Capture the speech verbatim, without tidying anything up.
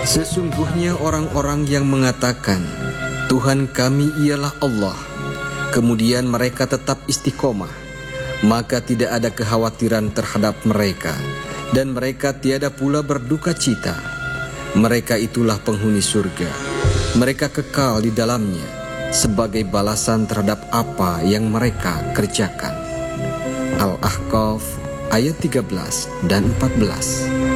Sesungguhnya orang-orang yang mengatakan, Tuhan kami ialah Allah, kemudian mereka tetap istiqomah, maka tidak ada kekhawatiran terhadap mereka, dan mereka tiada pula berduka cita. Mereka itulah penghuni surga. Mereka kekal di dalamnya sebagai balasan terhadap apa yang mereka kerjakan. Al-Ahqaf ayat tiga belas dan empat belas.